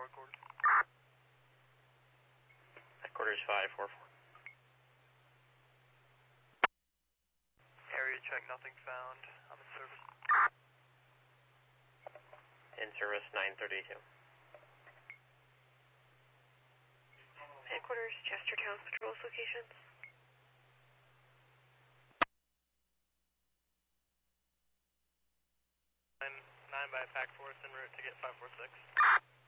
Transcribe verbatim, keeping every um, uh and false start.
record. Headquarters five four four. Area check, nothing found. I'm in service. In service nine thirty-two. Headquarters, Chestertown patrols locations. Nine, nine by Pack Force en route to get five four six.